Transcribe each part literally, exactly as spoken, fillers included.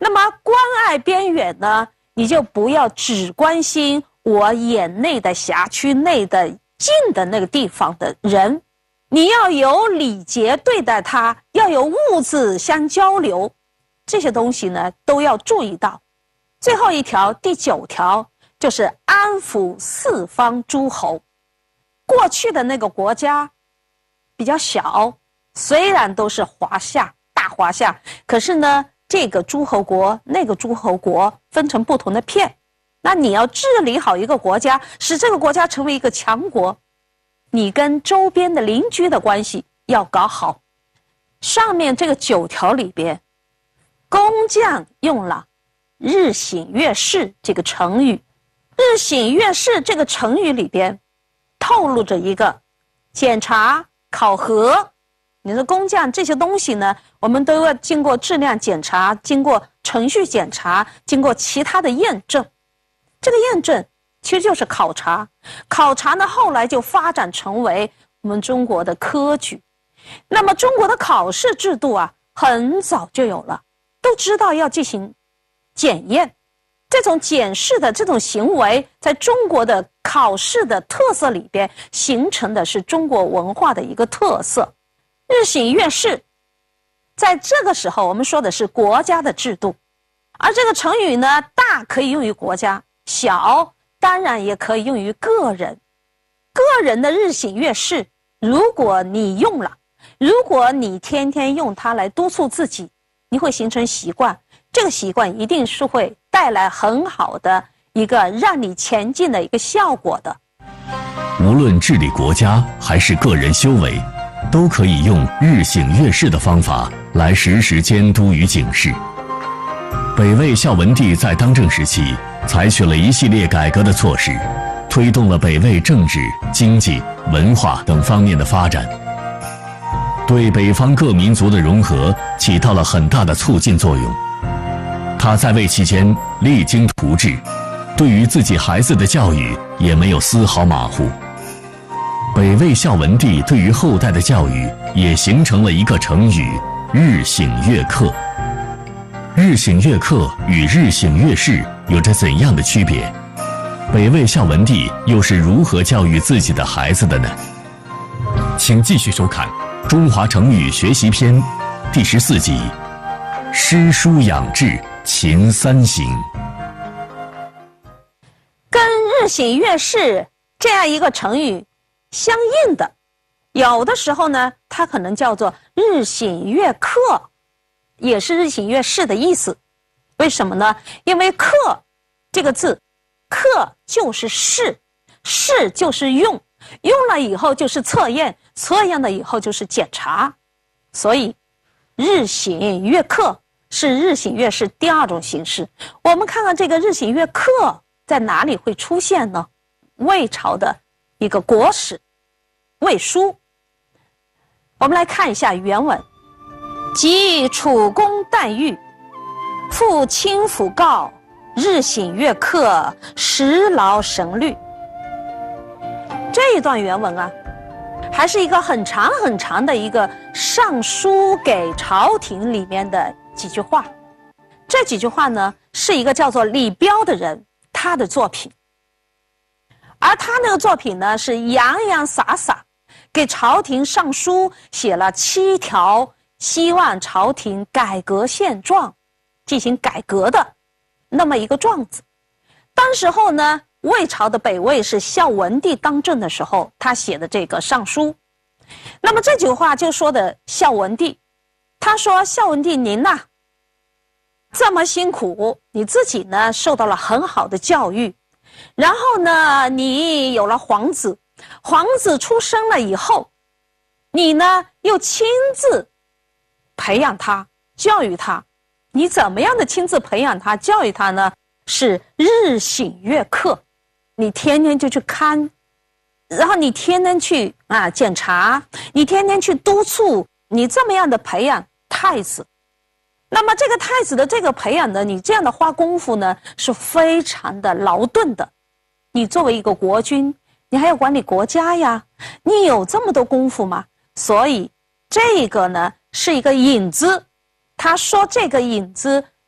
那么关爱边远呢，你就不要只关心我眼内的辖区内的近的那个地方的人，你要有礼节对待他，要有物质相交流，这些东西呢都要注意到。最后一条，第九条就是安抚四方诸侯。过去的那个国家比较小，虽然都是华夏大华夏，可是呢这个诸侯国那个诸侯国分成不同的片，那你要治理好一个国家，使这个国家成为一个强国，你跟周边的邻居的关系要搞好。上面这个九条里边，工匠用了日省月事这个成语，日省月事这个成语里边透露着一个检查考核，你的工匠这些东西呢，我们都要经过质量检查，经过程序检查，经过其他的验证。这个验证其实就是考察，考察呢后来就发展成为我们中国的科举。那么中国的考试制度啊，很早就有了，都知道要进行检验。这种检视的这种行为，在中国的考试的特色里边，形成的是中国文化的一个特色。日省月事，在这个时候我们说的是国家的制度，而这个成语呢，大可以用于国家，小当然也可以用于个人。个人的日省月事，如果你用了，如果你天天用它来督促自己，你会形成习惯，这个习惯一定是会带来很好的一个让你前进的一个效果的。 无论治理国家还是个人修为，都可以用日省月事的方法来实时监督与警示。北魏孝文帝在当政时期，采取了一系列改革的措施，推动了北魏政治、经济、文化等方面的发展，对北方各民族的融合起到了很大的促进作用。他在位期间励精图治，对于自己孩子的教育也没有丝毫马虎。北魏孝文帝对于后代的教育也形成了一个成语“日省月课”。日省月课与日省月事有着怎样的区别？北魏孝文帝又是如何教育自己的孩子的呢？请继续收看《中华成语学习篇》第十四集《诗书养志勤三行》。 跟日省月事这样一个成语相应的，有的时候呢它可能叫做日省月课，也是日省月事的意思。为什么呢？因为课这个字，课就是试，试就是用，用了以后就是测验，测验了以后就是检查。所以日省月课是日省月事第二种形式。我们看看这个日省月课在哪里会出现呢？魏朝的一个国史魏书，我们来看一下原文。及楚公旦玉，复清府告，日省月课，时劳神虑。这一段原文啊，还是一个很长很长的一个上书给朝廷里面的几句话。这几句话呢，是一个叫做李彪的人他的作品，而他那个作品呢，是洋洋洒洒给朝廷上书，写了七条希望朝廷改革现状，进行改革的那么一个状子。当时候呢，魏朝的北魏是孝文帝当政的时候，他写的这个上书。那么这句话就说的孝文帝，他说孝文帝您呐、啊，这么辛苦，你自己呢受到了很好的教育，然后呢你有了皇子，皇子出生了以后，你呢又亲自培养他，教育他。你怎么样的亲自培养他，教育他呢？是日省月课，你天天就去看，然后你天天去啊检查，你天天去督促，你这么样的培养太子。那么这个太子的这个培养呢，你这样的花功夫呢，是非常的劳顿的。你作为一个国君，你还要管理国家呀，你有这么多功夫吗？所以这个呢是一个引子，他说这个引子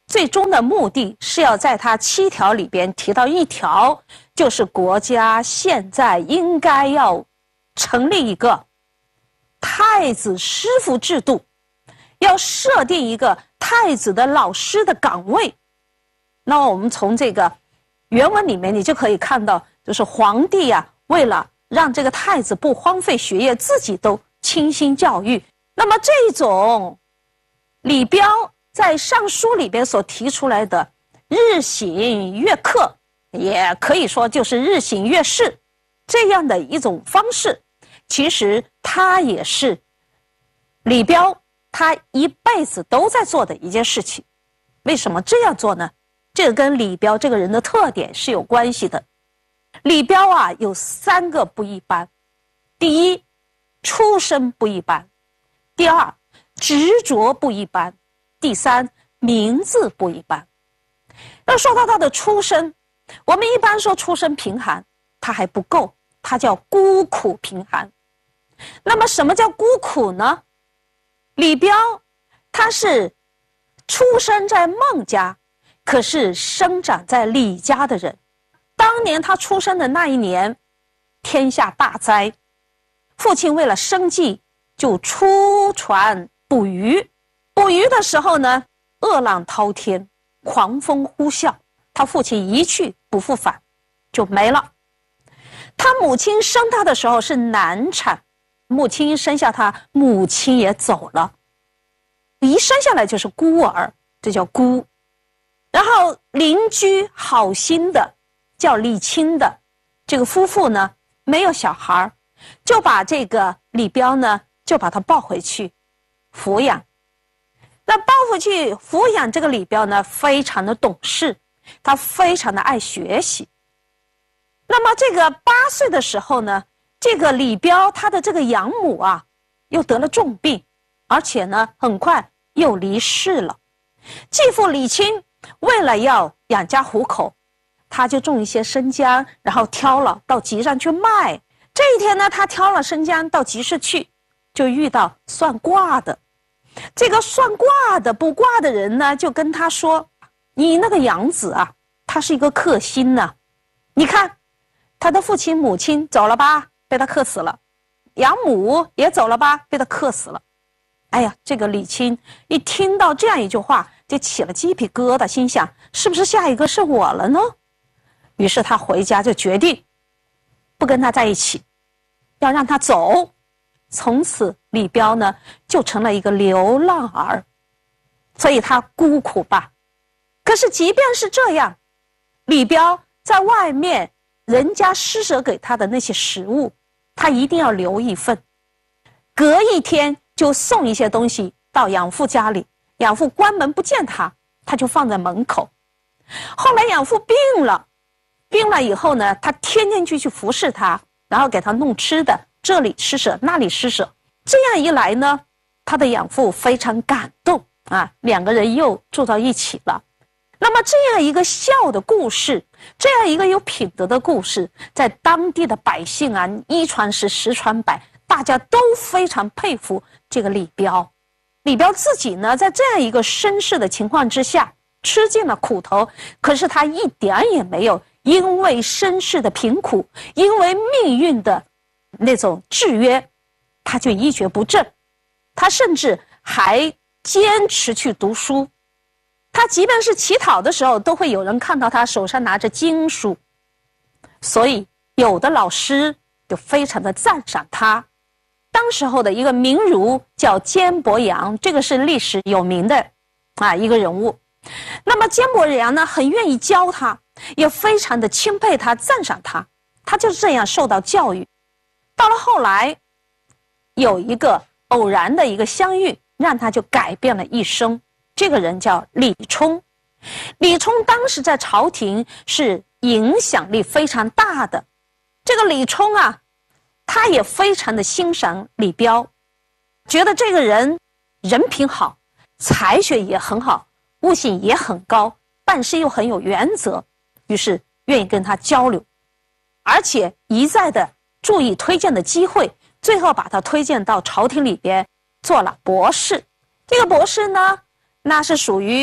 最终的目的是要在他七条里边提到一条，就是国家现在应该要成立一个太子师傅制度，要设定一个太子的老师的岗位。那么我们从这个原文里面你就可以看到，就是皇帝啊，为了让这个太子不荒废学业，自己都倾心教育。那么这种李彪在上书里边所提出来的日省月课，也可以说就是日省月事这样的一种方式，其实他也是李彪他一辈子都在做的一件事情。为什么这样做呢？这个跟李彪这个人的特点是有关系的。李彪啊，有三个不一般：第一，出身不一般；第二，执着不一般；第三，名字不一般。要说到他的出身，我们一般说出身贫寒，他还不够，他叫孤苦贫寒。那么什么叫孤苦呢？李彪他是出生在孟家，可是生长在李家的人。当年他出生的那一年，天下大灾，父亲为了生计就出船捕鱼。捕鱼的时候呢，恶浪滔天，狂风呼啸，他父亲一去不复返，就没了。他母亲生他的时候是难产，母亲一生下他，母亲也走了，一生下来就是孤儿，这叫孤。然后邻居好心的叫李清的这个夫妇呢，没有小孩，就把这个李彪呢，就把他抱回去抚养。那抱回去抚养这个李彪呢，非常的懂事，他非常的爱学习。那么这个八岁的时候呢，这个李彪他的这个养母啊，又得了重病，而且呢，很快又离世了。继父李清为了要养家糊口，他就种一些生姜，然后挑了到集上去卖。这一天呢，他挑了生姜到集市去，就遇到算卦的。这个算卦的卜卦的人呢，就跟他说：“你那个养子啊，他是一个克星呢。你看，他的父亲母亲走了吧，被他克死了；养母也走了吧，被他克死了。”哎呀，这个李清一听到这样一句话，就起了鸡皮疙瘩，心想：是不是下一个是我了呢？于是他回家就决定不跟他在一起，要让他走。从此李彪呢，就成了一个流浪儿，所以他孤苦吧。可是即便是这样，李彪在外面人家施舍给他的那些食物，他一定要留一份，隔一天就送一些东西到养父家里，养父关门不见他，他就放在门口。后来养父病了，病了以后呢，他天天就去服侍他，然后给他弄吃的，这里施舍那里施舍。这样一来呢，他的养父非常感动啊，两个人又住到一起了。那么这样一个孝的故事，这样一个有品德的故事，在当地的百姓啊，一传十，十传百，大家都非常佩服这个李彪。李彪自己呢，在这样一个身世的情况之下，吃尽了苦头，可是他一点也没有因为身世的贫苦，因为命运的那种制约，他就一蹶不振。他甚至还坚持去读书。他即便是乞讨的时候，都会有人看到他手上拿着经书，所以有的老师就非常的赞赏他。当时候的一个名儒叫坚伯阳，这个是历史有名的啊一个人物。那么坚伯阳呢，很愿意教他，也非常的钦佩他，赞赏他。他就是这样受到教育。到了后来，有一个偶然的一个相遇，让他就改变了一生。这个人叫李冲。李冲当时在朝廷是影响力非常大的。这个李冲啊，他也非常的欣赏李彪，觉得这个人人品好，才学也很好，悟性也很高，办事又很有原则，于是愿意跟他交流，而且一再的注意推荐的机会，最后把他推荐到朝廷里边做了博士。这个博士呢，那是属于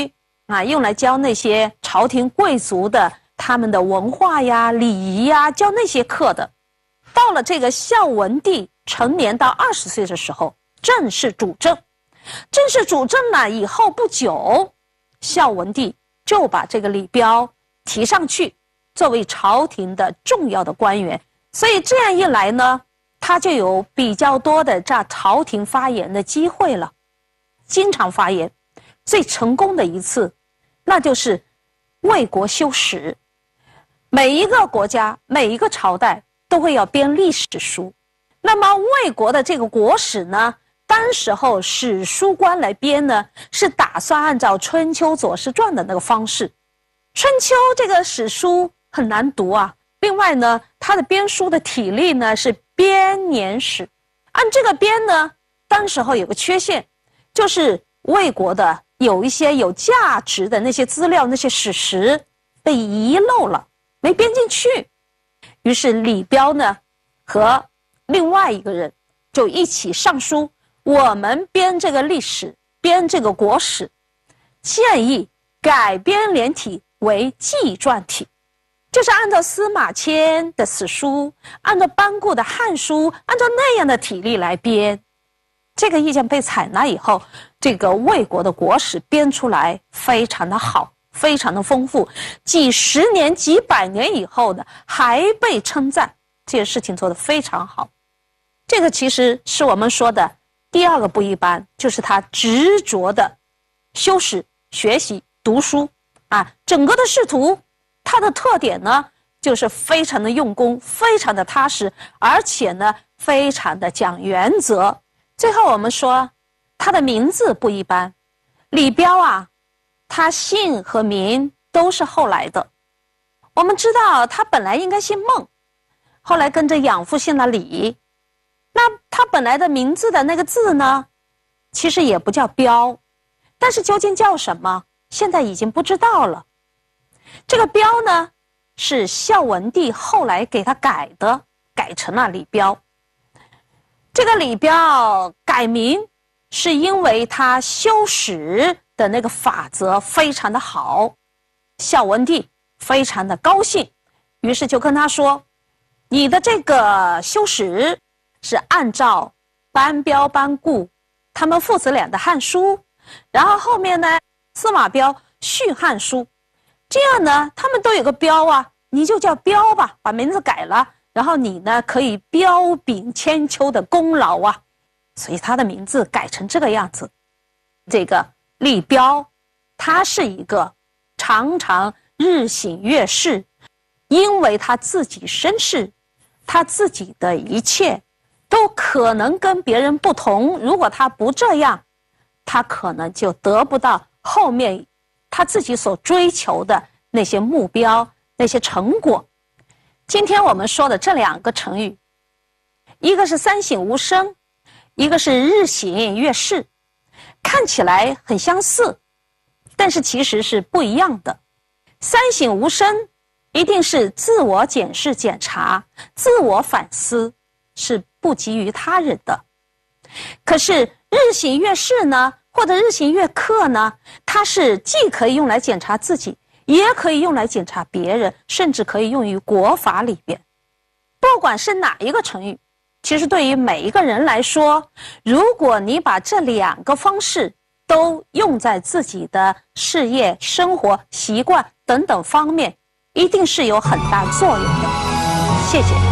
啊，用来教那些朝廷贵族的他们的文化呀、礼仪呀，教那些课的。到了这个孝文帝成年到二十岁的时候，正式主政。正式主政了以后不久，孝文帝就把这个李彪提上去，作为朝廷的重要的官员。所以这样一来呢，他就有比较多的在朝廷发言的机会了，经常发言。最成功的一次，那就是为国修史。每一个国家、每一个朝代都会要编历史书，那么魏国的这个国史呢，当时候史书官来编呢，是打算按照《春秋左氏传》的那个方式。春秋这个史书很难读啊，另外呢，它的编书的体例呢是编年史，按这个编呢，当时候有个缺陷，就是魏国的有一些有价值的那些资料、那些史实被遗漏了，没编进去。于是李彪呢和另外一个人就一起上书，我们编这个历史，编这个国史，建议改编连体为纪传体，就是按照司马迁的史书，按照班固的汉书，按照那样的体例来编。这个意见被采纳以后，这个魏国的国史编出来非常的好，非常的丰富，几十年几百年以后呢，还被称赞这件事情做得非常好。这个其实是我们说的第二个不一般，就是他执着的修史、学习、读书啊，整个的仕途它的特点呢，就是非常的用功，非常的踏实，而且呢非常的讲原则。最后我们说他的名字不一般，李彪啊，他姓和名都是后来的。我们知道他本来应该姓孟，后来跟着养父姓了李。那他本来的名字的那个字呢，其实也不叫彪，但是究竟叫什么，现在已经不知道了。这个彪呢，是孝文帝后来给他改的，改成了李彪。这个李彪改名是因为他修史的那个法则非常的好，孝文帝非常的高兴，于是就跟他说，你的这个修史是按照班彪、班固他们父子俩的汉书，然后后面呢司马彪续汉书，这样呢他们都有个彪啊，你就叫彪吧，把名字改了，然后你呢可以彪炳千秋的功劳啊，所以他的名字改成这个样子。这个李彪他是一个常常日省月事，因为他自己身世，他自己的一切都可能跟别人不同，如果他不这样，他可能就得不到后面他自己所追求的那些目标、那些成果。今天我们说的这两个成语，一个是三省吾身，一个是日省月事，看起来很相似，但是其实是不一样的。三省吾身一定是自我检视检查，自我反思，是不及于他人的。可是日省月事呢，或者日省月课呢，它是既可以用来检查自己，也可以用来检查别人，甚至可以用于国法里边。不管是哪一个成语，其实对于每一个人来说，如果你把这两个方式都用在自己的事业、生活、习惯等等方面，一定是有很大作用的。谢谢。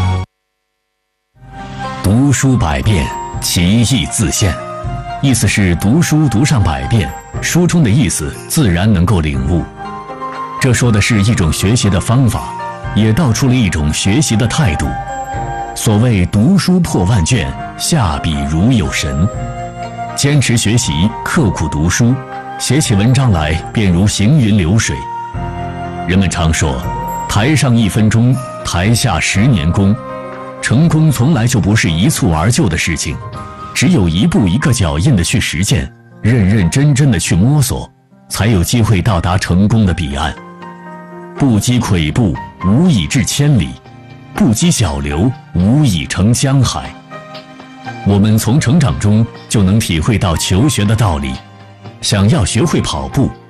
读书百遍，其义自现。意思是读书读上百遍，书中的意思自然能够领悟。这说的是一种学习的方法，也道出了一种学习的态度。所谓读书破万卷，下笔如有神。坚持学习，刻苦读书，写起文章来便如行云流水。人们常说，台上一分钟，台下十年功。成功从来就不是一蹴而就的事情，只有一步一个脚印的去实践，认认真真的去摸索，才有机会到达成功的彼岸。不积跬步，无以至千里；不积小流，无以成江海。我们从成长中就能体会到求学的道理。想要学会跑步，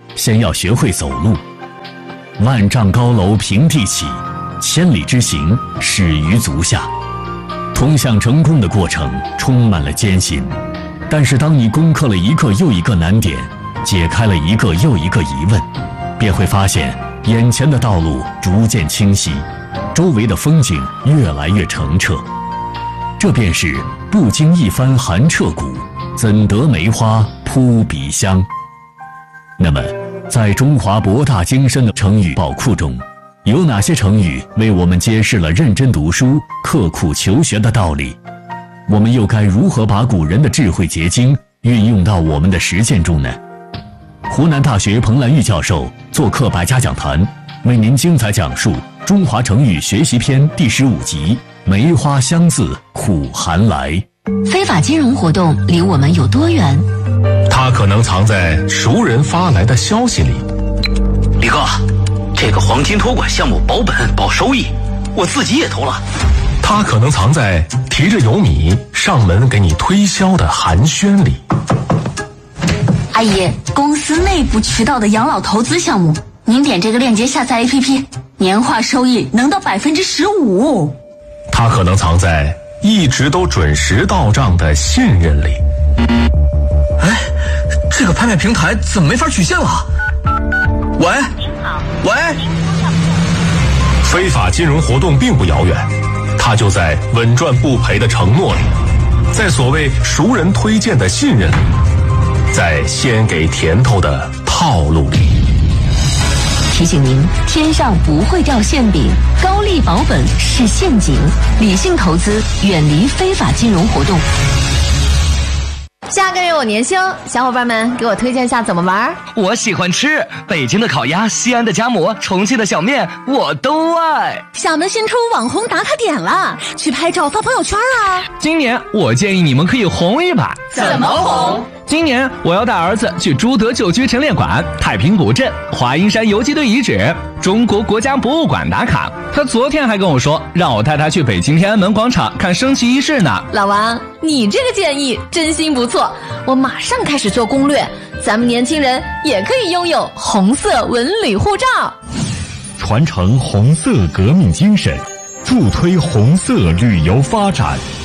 先要学会走路。万丈高楼平地起，千里之行始于足下。通向成功的过程充满了艰辛，但是当你攻克了一个又一个难点，解开了一个又一个疑问，便会发现眼前的道路逐渐清晰，周围的风景越来越澄澈。这便是不经一番寒彻骨，怎得梅花扑鼻香。那么在中华博大精深的成语宝库中，有哪些成语为我们揭示了认真读书、刻苦求学的道理？我们又该如何把古人的智慧结晶运用到我们的实践中呢？湖南大学彭兰玉教授做客百家讲坛，为您精彩讲述《中华成语学习篇》第十五集《梅花香自苦寒来》。 非法金融活动离我们有多远？ 它可能藏在熟人发来的消息里。 李哥，这个黄金托管项目保本保收益，我自己也投了。 它可能藏在提着油米上门给你推销的寒暄里。 阿姨，公司内部渠道的养老投资项目，您点这个链接下载 A P P， 年化收益能到百分之十五。 它可能藏在一直都准时到账的信任里。 哎，这个拍卖平台怎么没法取现了？喂， 您好， 喂， 非法金融活动并不遥远，它就在稳赚不赔的承诺里，在所谓熟人推荐的信任里，在先给甜头的套路里。 提醒您，天上不会掉馅饼，高利保本是陷阱，理性投资，远离非法金融活动。 下个月我年休，小伙伴们给我推荐一下怎么玩。 我喜欢吃北京的烤鸭、西安的夹馍、重庆的小面，我都爱。 厦门新出网红打卡点了，去拍照发朋友圈啊！ 今年我建议你们可以红一把。 怎么红？ 今年我要带儿子去朱德旧居陈列馆、太平古镇、华阴山游击队遗址、中国国家博物馆打卡。他昨天还跟我说，让我带他去北京天安门广场看升旗仪式呢。 老王，你这个建议真心不错，我马上开始做攻略。咱们年轻人也可以拥有红色文旅护照， 传承红色革命精神，助推红色旅游发展。